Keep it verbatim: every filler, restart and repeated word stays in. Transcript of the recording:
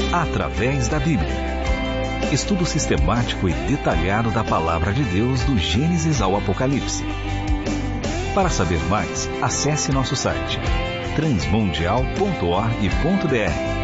através da Bíblia. Estudo sistemático e detalhado da Palavra de Deus do Gênesis ao Apocalipse. Para saber mais, acesse nosso site transmundial ponto org ponto br.